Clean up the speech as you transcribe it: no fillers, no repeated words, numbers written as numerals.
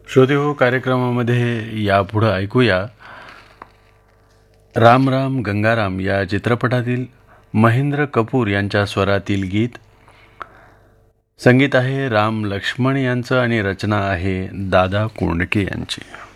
श्रोते हो, कार्यक्रमामध्ये यापुढं ऐकूया राम राम गंगाराम या चित्रपटातील महेंद्र कपूर यांच्या स्वरातील गीत. संगीत आहे राम लक्ष्मण यांचं आणि रचना आहे दादा कोंडके यांची.